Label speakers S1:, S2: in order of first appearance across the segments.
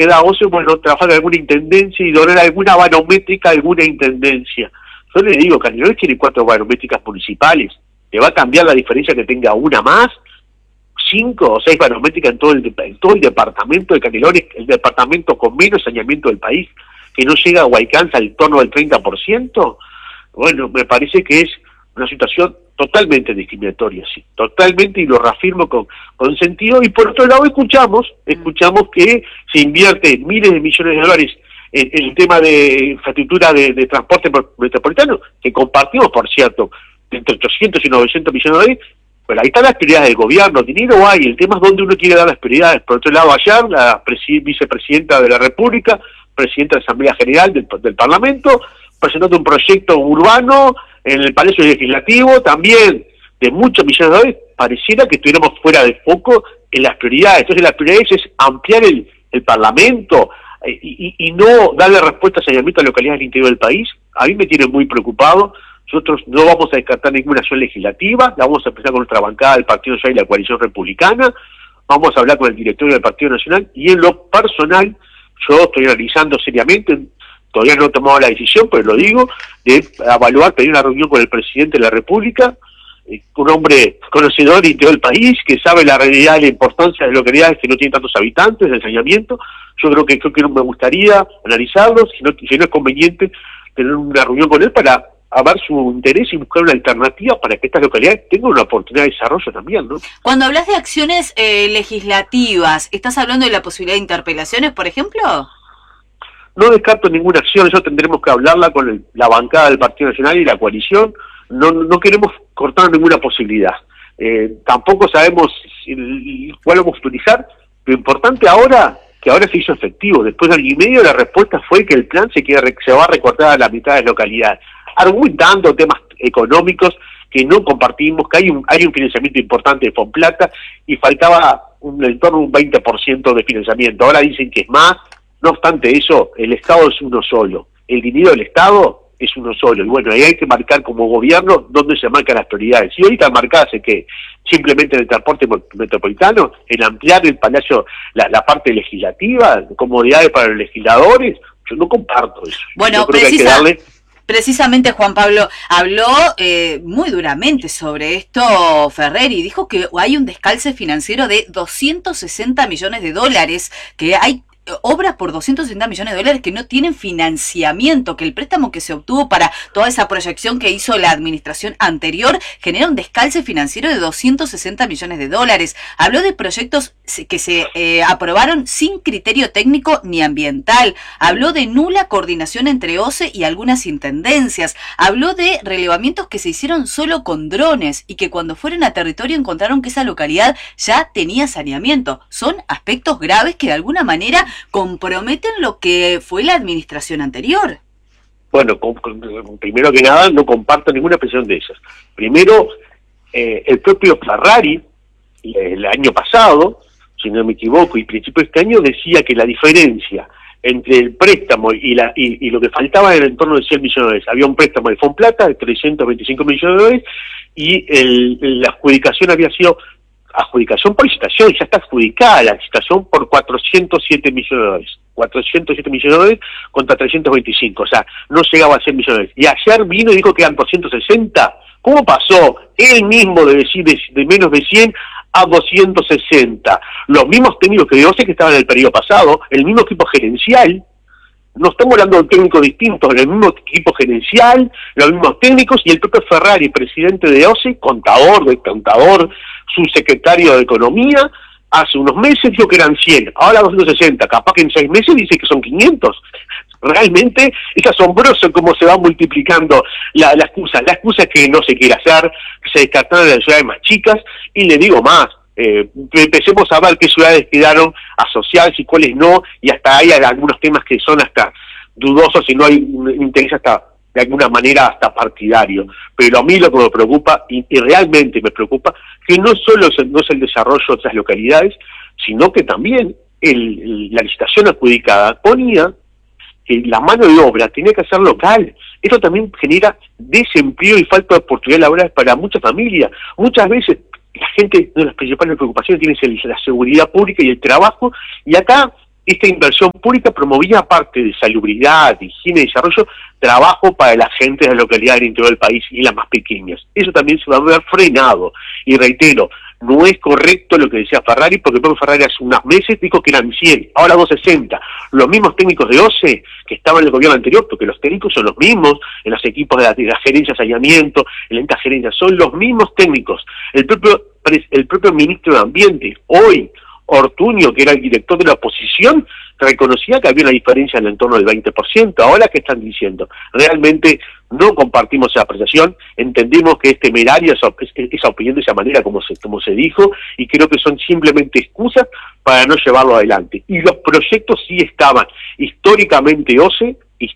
S1: queda ocio, bueno, trabajar en alguna intendencia y donar alguna barométrica a alguna intendencia. Yo le digo, Canelones quiere 4 barométricas municipales, ¿le va a cambiar la diferencia que tenga una más? 5 o 6 barométricas en todo el departamento de Canelones, el departamento con menos saneamiento del país, que no llega o alcanza el torno del 30%. Bueno, me parece que es una situación totalmente discriminatoria, sí, totalmente, y lo reafirmo con sentido. Y por otro lado escuchamos que se invierte miles de millones de dólares en el tema de infraestructura de transporte metropolitano, que compartimos, por cierto, entre 800 y 900 millones de dólares. Pero ahí están las prioridades del gobierno, dinero hay, el tema es dónde uno quiere dar las prioridades. Por otro lado, ayer la vicepresidenta de la República, presidenta de la Asamblea General del Parlamento, presentando un proyecto urbano en el Palacio Legislativo, también de muchos millones de dólares. Pareciera que estuviéramos fuera de foco en las prioridades. Entonces las prioridades es ampliar el Parlamento y no darle respuesta a saneamiento a localidades del interior del país. A mí me tiene muy preocupado. Nosotros no vamos a descartar ninguna acción legislativa, la vamos a empezar con nuestra bancada del Partido Nacional y la Coalición Republicana, vamos a hablar con el directorio del Partido Nacional, y en lo personal, yo estoy analizando seriamente, todavía no he tomado la decisión, pero lo digo, de evaluar, pedir una reunión con el presidente de la República, un hombre conocedor y todo el país, que sabe la realidad y la importancia de localidades que no tienen tantos habitantes, del saneamiento. Yo creo que me gustaría analizarlo, si no es conveniente, tener una reunión con él para a ver su interés y buscar una alternativa para que estas localidades tengan una oportunidad de desarrollo también, ¿no?
S2: Cuando hablas de acciones legislativas, ¿estás hablando de la posibilidad de interpelaciones, por ejemplo?
S1: No descarto ninguna acción, eso tendremos que hablarla con la bancada del Partido Nacional y la coalición. No queremos cortar ninguna posibilidad. Tampoco sabemos cuál vamos a utilizar. Lo importante ahora, que ahora se hizo efectivo. Después de año y medio, la respuesta fue que el plan se va a recortar a la mitad de localidades, argumentando temas económicos que no compartimos, que hay un financiamiento importante de Fonplata y faltaba en torno a un 20% de financiamiento. Ahora dicen que es más. No obstante eso, el Estado es uno solo. El dinero del Estado es uno solo. Y bueno, ahí hay que marcar como gobierno dónde se marcan las prioridades. Y ahorita marcarse que simplemente en el transporte metropolitano, en ampliar el Palacio, la parte legislativa, comodidades para los legisladores, yo no comparto eso.
S2: Bueno, precisamente Juan Pablo habló muy duramente sobre esto Ferrer y dijo que hay un descalce financiero de 260 millones de dólares, que hay obras por 260 millones de dólares que no tienen financiamiento, que el préstamo que se obtuvo para toda esa proyección que hizo la administración anterior genera un descalce financiero de 260 millones de dólares. Habló de proyectos que se aprobaron sin criterio técnico ni ambiental. Habló de nula coordinación entre OCE y algunas intendencias. Habló de relevamientos que se hicieron solo con drones y que cuando fueron a territorio encontraron que esa localidad ya tenía saneamiento. Son aspectos graves que de alguna manera comprometen lo que fue la administración anterior.
S1: Bueno, primero que nada, no comparto ninguna expresión de esas. Primero, el propio Ferrari, el año pasado, si no me equivoco, y principio de este año, decía que la diferencia entre el préstamo y lo que faltaba era en torno de 100 millones de dólares. Había un préstamo de Fonplata de 325 millones de dólares y la adjudicación había sido adjudicación por licitación, ya está adjudicada la licitación por 407 millones de dólares. 407 millones de dólares contra 325, o sea, no llegaba a 100 millones de dólares. Y ayer vino y dijo que eran 260. ¿Cómo pasó él mismo de decir de menos de 100 a 260? Los mismos técnicos que yo sé que estaban en el periodo pasado, el mismo equipo gerencial. No estamos hablando de técnicos distintos, el mismo equipo gerencial, los mismos técnicos, y el propio Ferrari, presidente de OCE, contador, subsecretario de Economía, hace unos meses dijo que eran 100, ahora 260, capaz que en 6 meses dice que son 500. Realmente es asombroso cómo se va multiplicando la excusa. La excusa es que no se quiere hacer, que se descartaron de las ciudades más chicas, y le digo más, empecemos a ver qué ciudades quedaron asociadas y cuáles no, y hasta hay algunos temas que son hasta dudosos y no hay un interés hasta de alguna manera hasta partidario. Pero a mí lo que me preocupa, y realmente me preocupa, que no solo no es el desarrollo de otras localidades, sino que también la licitación adjudicada ponía que la mano de obra tenía que ser local. Esto también genera desempleo y falta de oportunidades laborales para muchas familias. Muchas veces la gente, una de las principales preocupaciones tiene la seguridad pública y el trabajo, y acá esta inversión pública promovía, aparte de salubridad, higiene y desarrollo, trabajo para la gente de la localidad del interior del país y las más pequeñas. Eso también se va a ver frenado. Y reitero, no es correcto lo que decía Ferrari, porque el propio Ferrari hace unos meses dijo que eran 100, ahora 260. Los mismos técnicos de OCE que estaban en el gobierno anterior, porque los técnicos son los mismos en los equipos de la gerencia de saneamiento, en la enta gerencia, son los mismos técnicos. El propio ministro de Ambiente, hoy, Ortuño, que era el director de la oposición, reconocía que había una diferencia en el entorno del 20%. Ahora, ¿qué están diciendo? Realmente no compartimos esa apreciación, entendemos que es temeraria esa opinión de esa manera como se dijo, y creo que son simplemente excusas para no llevarlo adelante. Y los proyectos sí estaban. Históricamente OCE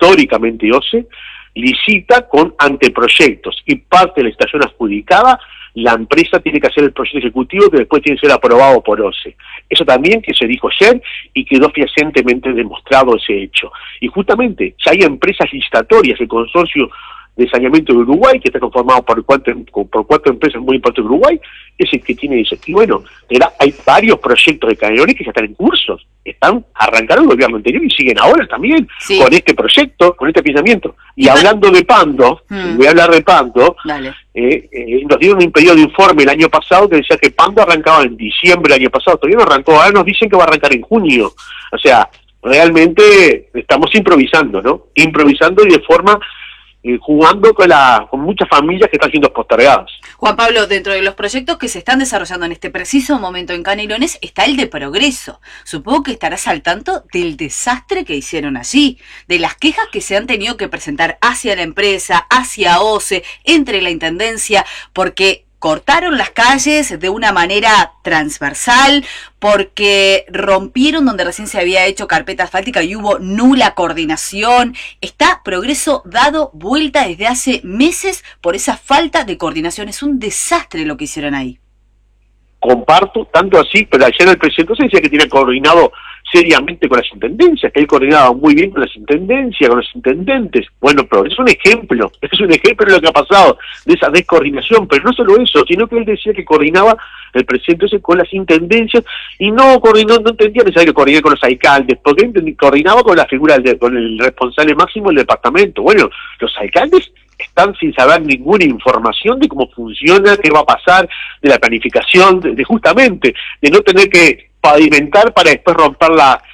S1: licita con anteproyectos, y parte de la licitación adjudicada, la empresa tiene que hacer el proyecto ejecutivo que después tiene que ser aprobado por OCE. Eso también que se dijo ayer y quedó fehacientemente demostrado ese hecho. Y justamente ya hay empresas licitatorias, el consorcio de saneamiento de Uruguay, que está conformado por cuatro empresas muy importantes de Uruguay, es el que tiene eso. Y bueno, hay varios proyectos de canelones que ya están en cursos, arrancaron el gobierno anterior y siguen ahora también con este proyecto, con este pensamiento. Y hablando de Pando, voy a hablar de Pando, nos dieron un periodo de informe el año pasado que decía que Pando arrancaba en diciembre del año pasado, todavía no arrancó, ahora nos dicen que va a arrancar en junio. O sea, realmente estamos improvisando, ¿no? Improvisando y de forma jugando con muchas familias que están siendo postergadas.
S2: Juan Pablo, dentro de los proyectos que se están desarrollando en este preciso momento en Canelones está el de Progreso. Supongo que estarás al tanto del desastre que hicieron allí, de las quejas que se han tenido que presentar hacia la empresa, hacia OCE, entre la Intendencia, porque cortaron las calles de una manera transversal, porque rompieron donde recién se había hecho carpeta asfáltica y hubo nula coordinación. Está Progreso dado vuelta desde hace meses por esa falta de coordinación. Es un desastre lo que hicieron ahí.
S1: Comparto, tanto así, pero ayer el presidente se decía que tiene coordinado seriamente con las intendencias, que él coordinaba muy bien con las intendencias, con los intendentes. Bueno, pero es un ejemplo de lo que ha pasado, de esa descoordinación, pero no solo eso, sino que él decía que coordinaba el presidente con las intendencias, y no entendía necesario coordinar con los alcaldes, porque coordinaba con la figura, con el responsable máximo del departamento. Bueno, los alcaldes están sin saber ninguna información de cómo funciona, qué va a pasar, de la planificación, de justamente, de no tener que pavimentar para después romper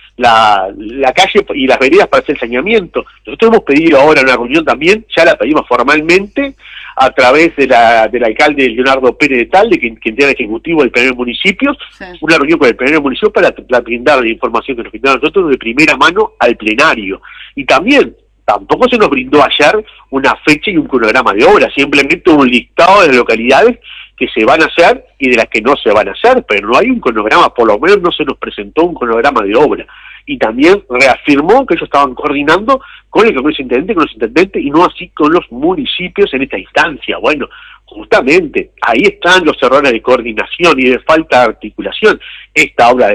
S1: la calle y las veredas para hacer el saneamiento. Nosotros hemos pedido ahora una reunión también, ya la pedimos formalmente, a través del alcalde Leonardo Pérez de Talde, quien tiene el ejecutivo del Plenario de Municipios, una reunión con el Plenario de Municipios para brindar la información que nos brindaron nosotros de primera mano al plenario. Y también, tampoco se nos brindó ayer una fecha y un cronograma de obra, simplemente un listado de localidades que se van a hacer y de las que no se van a hacer, pero no hay un cronograma, por lo menos no se nos presentó un cronograma de obra. Y también reafirmó que ellos estaban coordinando con el Congreso Intendente, con los intendentes, y no así con los municipios en esta instancia. Bueno, justamente, ahí están los errores de coordinación y de falta de articulación. Esta obra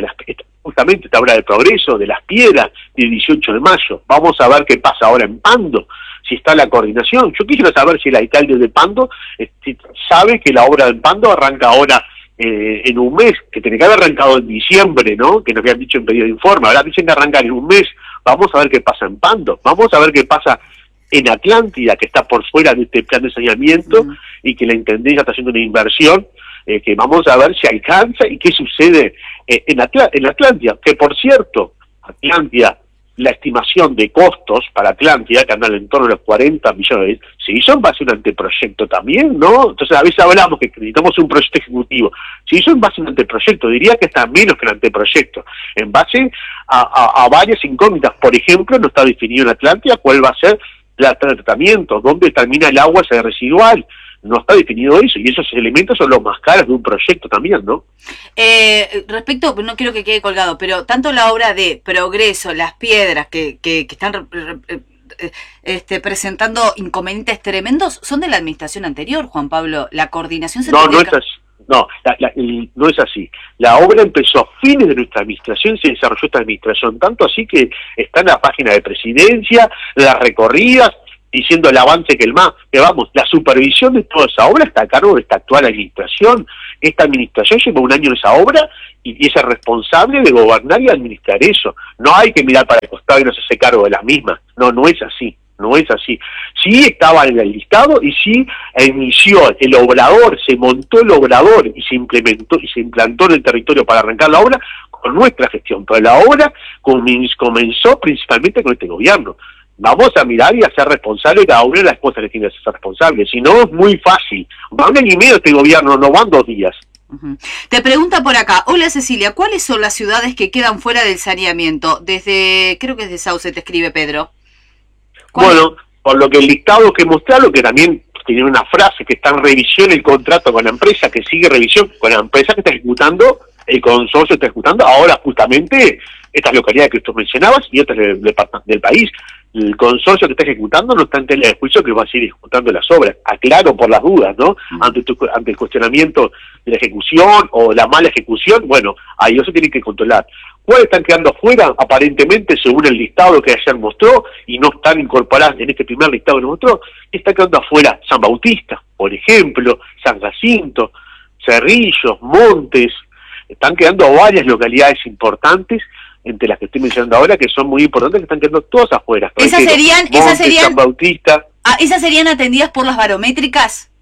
S1: de Progreso, de Las Piedras, del 18 de mayo. Vamos a ver qué pasa ahora en Pando, si está la coordinación. Yo quisiera saber si el alcalde de Pando sabe que la obra de Pando arranca ahora en un mes, que tiene que haber arrancado en diciembre, ¿no? Que nos habían dicho en pedido de informe. Ahora dicen que arrancan en un mes. Vamos a ver qué pasa en Pando. Vamos a ver qué pasa en Atlántida, que está por fuera de este plan de saneamiento, y que la Intendencia está haciendo una inversión, que vamos a ver si alcanza y qué sucede en Atlántida. Que por cierto, Atlántida, la estimación de costos para Atlántida, que andan en torno a los 40 millones, se hizo en base a un anteproyecto también, ¿no? Entonces a veces hablamos que necesitamos un proyecto ejecutivo. Se hizo en base a un anteproyecto, diría que está menos que el anteproyecto, en base a varias incógnitas. Por ejemplo, no está definido en Atlántida cuál va a ser el tratamiento, dónde termina el agua ese residual. No está definido eso, y esos elementos son los más caros de un proyecto también, ¿no?
S2: Respecto, no quiero que quede colgado, pero tanto la obra de Progreso, Las Piedras, que están presentando inconvenientes tremendos, son de la administración anterior, Juan Pablo. La coordinación se
S1: no es así. No es así. La obra empezó a fines de nuestra administración, se desarrolló esta administración, tanto así que está en la página de Presidencia, las recorridas, diciendo el avance que vamos, la supervisión de toda esa obra está a cargo de esta actual administración. Esta administración lleva un año en esa obra y es el responsable de gobernar y administrar eso. No hay que mirar para el costado y no se hace cargo de las mismas. No, no es así. No es así. Sí estaba en el listado y sí inició el obrador, se montó el obrador y se implementó y se implantó en el territorio para arrancar la obra con nuestra gestión. Pero la obra comenzó principalmente con este gobierno. Vamos a mirar y a ser responsables, cada una de las cosas que tiene que ser responsable. Si no, es muy fácil. Va un año y medio este gobierno, no van 2 días.
S2: Te pregunta por acá, hola Cecilia, ¿cuáles son las ciudades que quedan fuera del saneamiento? Creo que desde Sauce te escribe Pedro.
S1: Bueno, por lo que el listado que mostraron, que también tiene una frase que está en revisión el contrato con la empresa, que sigue revisión con la empresa que está ejecutando, el consorcio está ejecutando ahora justamente estas localidades que tú mencionabas y otras del país. El consorcio que está ejecutando no está en tela de juicio que va a seguir ejecutando las obras. Aclaro por las dudas, ¿no? Ante el cuestionamiento de la ejecución o la mala ejecución, bueno, ahí eso se tiene que controlar. ¿Cuáles están quedando fuera? Aparentemente, según el listado que ayer mostró, y no están incorporadas en este primer listado que nos mostró, está quedando afuera San Bautista, por ejemplo, San Jacinto, Cerrillos, Montes. Están quedando varias localidades importantes, entre las que estoy mencionando ahora, que son muy importantes, que están quedando todas afuera.
S2: ¿Esas serían
S1: San Bautista.
S2: ¿Esas serían atendidas por las barométricas?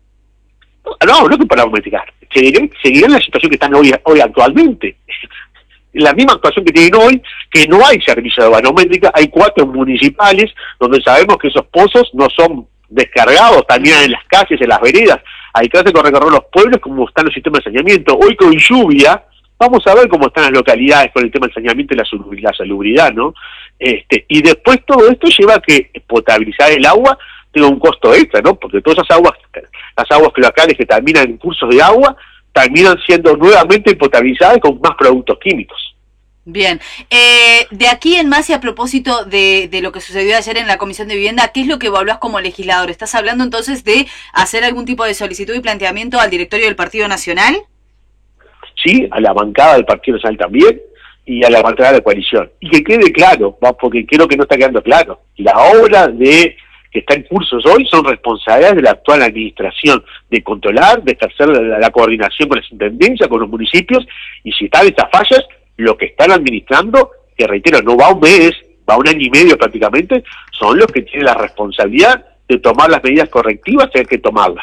S1: No que por las barométricas. Seguirían la situación que están hoy actualmente. La misma actuación que tienen hoy, que no hay servicio de barométrica, hay 4 municipales, donde sabemos que esos pozos no son descargados, también en las calles, en las veredas. Hay que recorrer los pueblos como están los sistemas de saneamiento. Hoy con lluvia, vamos a ver cómo están las localidades con el tema del saneamiento y la salubridad, ¿no? Y después todo esto lleva a que potabilizar el agua tenga un costo extra, ¿no? Porque todas esas aguas, las aguas cloacales que terminan en cursos de agua, terminan siendo nuevamente potabilizadas con más productos químicos.
S2: Bien, de aquí en más y a propósito de lo que sucedió ayer en la Comisión de Vivienda, ¿qué es lo que evaluás como legislador? ¿Estás hablando entonces de hacer algún tipo de solicitud y planteamiento al directorio del Partido Nacional?
S1: Sí, a la bancada del Partido Nacional también y a la bancada de la coalición. Y que quede claro, porque creo que no está quedando claro, la obra que está en cursos hoy son responsabilidades de la actual administración, de controlar, de ejercer la coordinación con las intendencias, con los municipios, y si están esas fallas, lo que están administrando, que reitero, no va un mes, va un año y medio prácticamente, son los que tienen la responsabilidad de tomar las medidas correctivas y hay que tomarlas.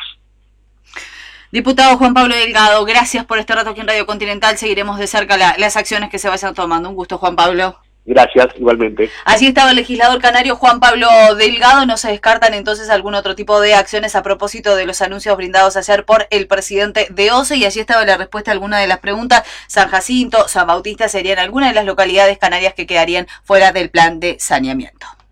S2: Diputado Juan Pablo Delgado, gracias por este rato aquí en Radio Continental. Seguiremos de cerca las acciones que se vayan tomando. Un gusto, Juan Pablo.
S1: Gracias, igualmente.
S2: Así estaba el legislador canario Juan Pablo Delgado. No se descartan entonces algún otro tipo de acciones a propósito de los anuncios brindados ayer por el presidente de OCE. Y allí estaba la respuesta a alguna de las preguntas. San Jacinto, San Bautista serían algunas de las localidades canarias que quedarían fuera del plan de saneamiento.